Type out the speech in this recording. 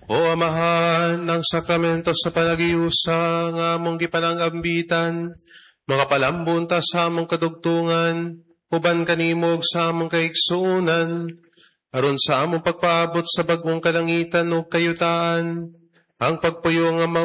O Amahan, ng sakramento sa panagiusa nga among gipanangambitan, mga palambunta sa among kadugtungan, uban kanimog sa among kaiksuunan, aron sa among pagpaabot sa bagong kalangitan o kayutaan, ang pagpuyo nga